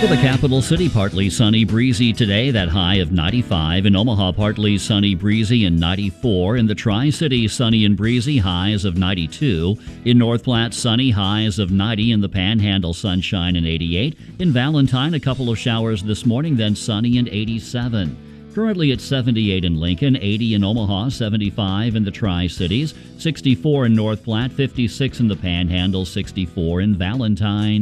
For the capital city, partly sunny, breezy today, that high of 95. In Omaha, partly sunny, breezy, and 94. In the Tri-City, sunny and breezy, highs of 92. In North Platte, sunny, highs of 90. In the Panhandle, sunshine and 88. In Valentine, a couple of showers this morning, then sunny and 87. Currently at 78 in Lincoln, 80 in Omaha, 75 in the Tri-Cities, 64 in North Platte, 56 in the Panhandle, 64 in Valentine.